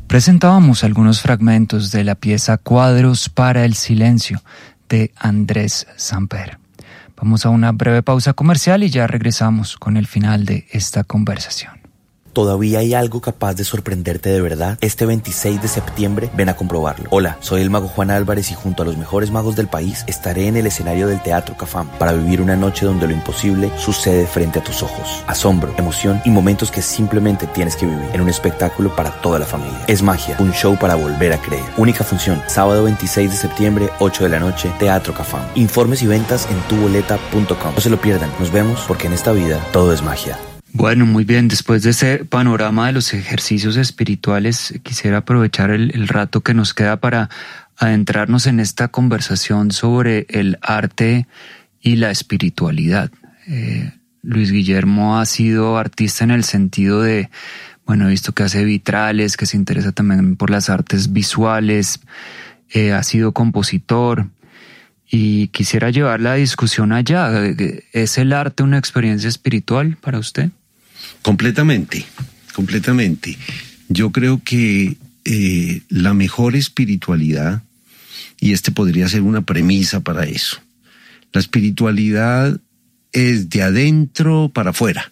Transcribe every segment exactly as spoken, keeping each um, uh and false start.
Presentábamos algunos fragmentos de la pieza Cuadros para el Silencio de Andrés Samper. Vamos a una breve pausa comercial y ya regresamos con el final de esta conversación. ¿Todavía hay algo capaz de sorprenderte de verdad? Este veintiséis de septiembre ven a comprobarlo. Hola, soy el mago Juan Álvarez y junto a los mejores magos del país estaré en el escenario del Teatro Cafam para vivir una noche donde lo imposible sucede frente a tus ojos. Asombro, emoción y momentos que simplemente tienes que vivir en un espectáculo para toda la familia. Es magia, un show para volver a creer. Única función, sábado veintiséis de septiembre, ocho de la noche, Teatro Cafam. Informes y ventas en tu boleta punto com. No se lo pierdan, nos vemos porque en esta vida todo es magia. Bueno, muy bien, después de ese panorama de los ejercicios espirituales, quisiera aprovechar el, el rato que nos queda para adentrarnos en esta conversación sobre el arte y la espiritualidad. Eh, Luis Guillermo ha sido artista en el sentido de, bueno, he visto que hace vitrales, que se interesa también por las artes visuales, eh, ha sido compositor. Y quisiera llevar la discusión allá. ¿Es el arte una experiencia espiritual para usted? Completamente, completamente. Yo creo que eh, la mejor espiritualidad, y este podría ser una premisa para eso, la espiritualidad es de adentro para afuera.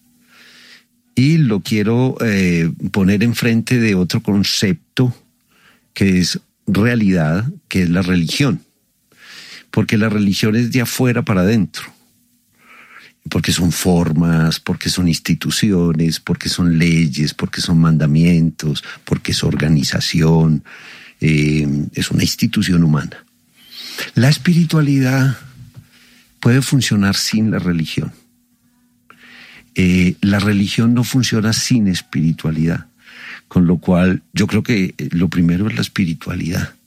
Y lo quiero eh, poner enfrente de otro concepto que es realidad, que es la religión. Porque la religión es de afuera para adentro. Porque son formas, porque son instituciones, porque son leyes, porque son mandamientos, porque es organización, eh, es una institución humana. La espiritualidad puede funcionar sin la religión. Eh, la religión no funciona sin espiritualidad. Con lo cual, yo creo que lo primero es la espiritualidad.